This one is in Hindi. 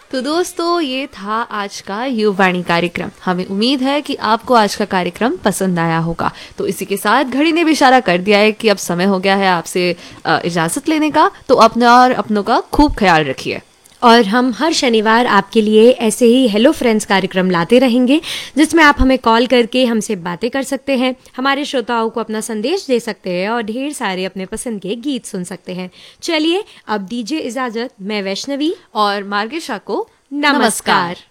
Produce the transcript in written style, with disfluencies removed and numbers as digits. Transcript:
तो दोस्तों, ये था आज का युवाणी कार्यक्रम। हमें उम्मीद है कि आपको आज का कार्यक्रम पसंद आया होगा। तो इसी के साथ घड़ी ने भी इशारा कर दिया है कि अब समय हो गया है आपसे इजाजत लेने का। तो अपने और अपनों का खूब ख्याल रखिए। और हम हर शनिवार आपके लिए ऐसे ही हेलो फ्रेंड्स कार्यक्रम लाते रहेंगे, जिसमें आप हमें कॉल करके हमसे बातें कर सकते हैं, हमारे श्रोताओं को अपना संदेश दे सकते हैं और ढेर सारे अपने पसंद के गीत सुन सकते हैं। चलिए अब दीजिए इजाजत, मैं वैष्णवी और मार्गेशा को नमस्कार।